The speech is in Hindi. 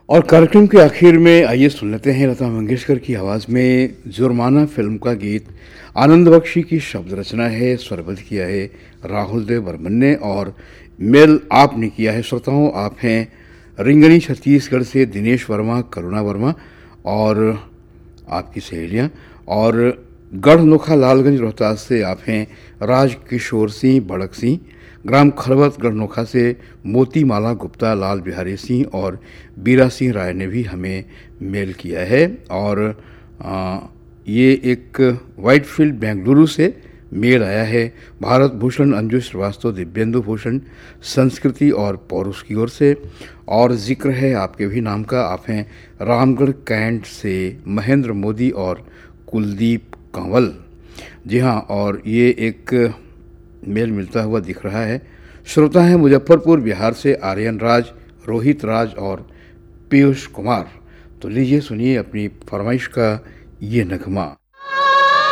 और कार्यक्रम के आखिर में आइए सुन लेते हैं लता मंगेशकर की आवाज़ में जुर्माना फिल्म का गीत। आनंद बख्शी की शब्द रचना है, स्वरबद्ध किया है राहुल देव बर्मन ने और मेल आपने किया है। श्रोताओं, आप हैं रिंगनी छत्तीसगढ़ से दिनेश वर्मा, करुणा वर्मा और आपकी सहेलियां, और गढ़नोखा लालगंज रोहतास से आप हैं राज किशोर सिंह भड़क सिंह, ग्राम खरबत गढ़नोखा से मोतीमाला गुप्ता, लाल बिहारी सिंह और बीरा सिंह राय ने भी हमें मेल किया है। और ये एक वाइटफील्ड बेंगलुरु से मेल आया है भारत भूषण, अंजू श्रीवास्तव, दिव्येंदु भूषण, संस्कृति और पौरुष की ओर से। और जिक्र है आपके भी नाम का, आप हैं रामगढ़ कैंट से महेंद्र मोदी और कुलदीप कंवल। जी हाँ, और ये एक मेल मिलता हुआ दिख रहा है। श्रोता हैं मुजफ्फरपुर बिहार से आर्यन राज, रोहित राज और पीयूष कुमार। तो लीजिए सुनिए अपनी फरमाइश का ये नगमा।